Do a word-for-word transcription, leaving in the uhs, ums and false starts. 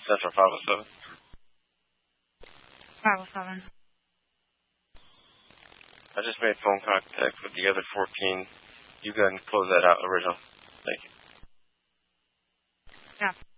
Central five oh seven. five oh seven. I just made phone contact with the other fourteen. You go ahead and close that out, original. Thank you. Yeah.